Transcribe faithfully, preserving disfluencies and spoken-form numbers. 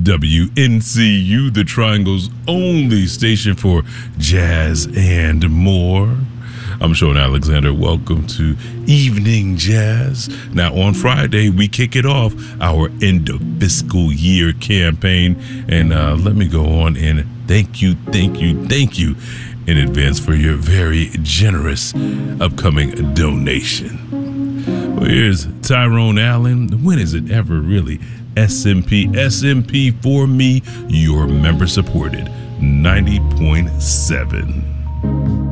W N C U, the Triangle's only station for jazz and more. I'm Sean Alexander. Welcome to Evening Jazz. Now, on Friday, we kick it off, our end of fiscal year campaign. And uh, let me go on and thank you, thank you, thank you in advance for your very generous upcoming donation. Well, here's Tyrone Allen. When is it ever really S M P? S M P for me, your member supported ninety point seven.